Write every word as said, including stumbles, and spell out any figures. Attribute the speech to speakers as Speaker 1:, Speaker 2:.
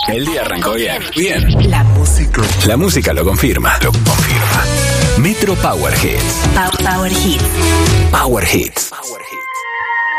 Speaker 1: El día arrancó bien. Bien.
Speaker 2: La música.
Speaker 1: La música lo confirma. Lo confirma. Metro Power Hits.
Speaker 2: Power Hits.
Speaker 1: Power Hits. Power Hits.